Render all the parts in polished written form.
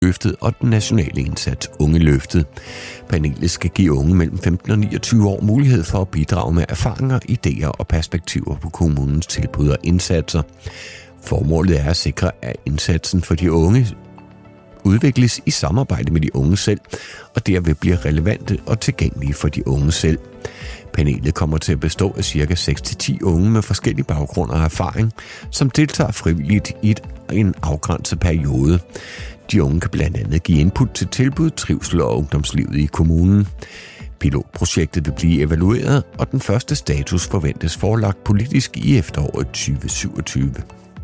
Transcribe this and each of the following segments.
Løftet og den nationale indsats Unge Løftet. Panelet skal give unge mellem 15 og 29 år mulighed for at bidrage med erfaringer, idéer og perspektiver på kommunens tilbud og indsatser. Formålet er at sikre, at indsatsen for de unge udvikles i samarbejde med de unge selv, og derved bliver relevante og tilgængelige for de unge selv. Panelet kommer til at bestå af ca. 6-10 unge med forskellige baggrunde og erfaring, som deltager frivilligt i en afgrænset periode. De unge kan blandt andet give input til tilbud, trivsel og ungdomslivet i kommunen. Pilotprojektet vil blive evalueret, og den første status forventes forelagt politisk i efteråret 2027.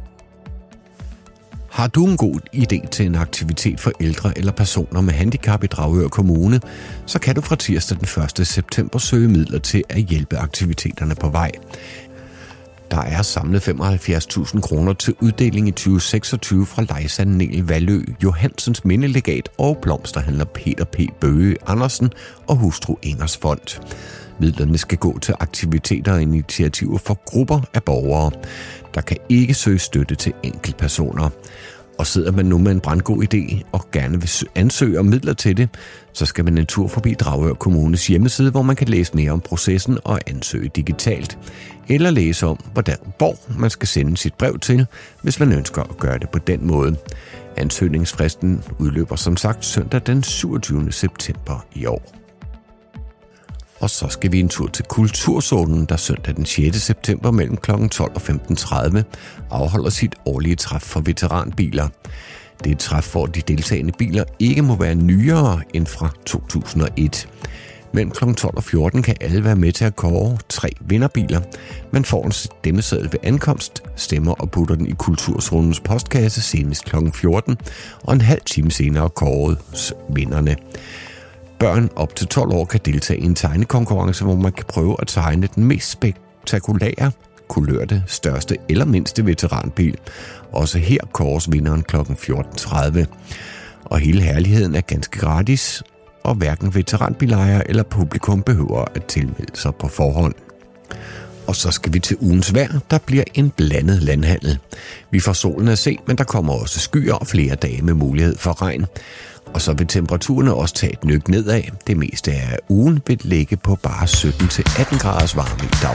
Har du en god idé til en aktivitet for ældre eller personer med handicap i Dragør Kommune, så kan du fra tirsdag den 1. september søge midler til at hjælpe aktiviteterne på vej. Der er samlet 75.000 kroner til uddeling i 2026 fra Lejsan Nel Valø, Johansens Mindelegat og blomsterhandler Peter P. Bøge Andersen og hustru Ingers Fond. Midlerne skal gå til aktiviteter og initiativer for grupper af borgere. Der kan ikke søge støtte til enkeltpersoner. Og sidder man nu med en brandgod idé og gerne vil ansøge om midler til det, så skal man en tur forbi Dragør Kommunes hjemmeside, hvor man kan læse mere om processen og ansøge digitalt. Eller læse om, hvor man skal sende sit brev til, hvis man ønsker at gøre det på den måde. Ansøgningsfristen udløber som sagt søndag den 27. september i år. Og så skal vi en tur til Kulturzonen, der søndag den 6. september mellem kl. 12 og 15.30 afholder sit årlige træf for veteranbiler. Det er et træf, hvor de deltagende biler ikke må være nyere end fra 2001. Mellem kl. 12 og 14 kan alle være med til at kåre 3 vinderbiler. Man får en stemmeseddel ved ankomst, stemmer og putter den i Kulturzonens postkasse senest kl. 14, og en halv time senere kåres vinderne. Børn op til 12 år kan deltage i en tegnekonkurrence, hvor man kan prøve at tegne den mest spektakulære, kulørte, største eller mindste veteranbil. Også her kåres vinderen kl. 14.30. Og hele herligheden er ganske gratis, og hverken veteranbilejere eller publikum behøver at tilmelde sig på forhånd. Og så skal vi til ugens vejr, der bliver en blandet landhandel. Vi får solen at se, men der kommer også skyer og flere dage med mulighed for regn. Og så vil temperaturerne også tage et nyk nedad. Det meste af ugen vil ligge på bare 17-18 graders varme i dag.